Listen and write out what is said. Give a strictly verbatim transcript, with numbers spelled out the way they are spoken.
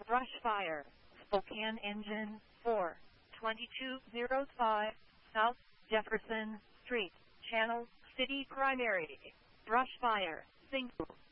Brush Fire, Spokane Engine four, twenty-two oh five South Jefferson Street, Channel City Primary. Brush Fire, Single.